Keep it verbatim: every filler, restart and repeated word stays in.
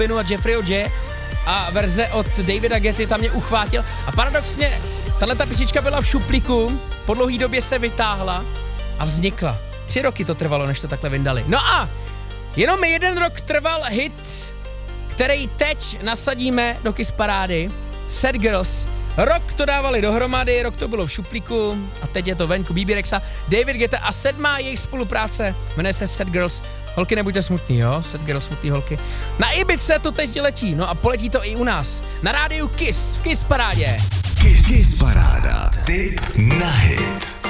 Pinu a Jeffreyho J a verze od Davida Getty tam mě uchvátil a paradoxně tahleta písnička byla v šuplíku, po dlouhý době se vytáhla a vznikla. Tři roky to trvalo, než to takhle vyndali. No a jenom jeden rok trval hit, který teď nasadíme do Kiss parády, Sad Girls. Rok to dávali dohromady, rok to bylo v šuplíku a teď je to venku. Bebe Rexha, David Guetta a sedmá jejich spolupráce, jmenuje se Sad Girls. Holky, nebuďte smutný, jo? Sad Girls, smutný holky. Na Ibice to teď letí, no a poletí to i u nás. Na rádiu Kiss, v Kiss parádě. Kiss, Kiss paráda, tip na hit.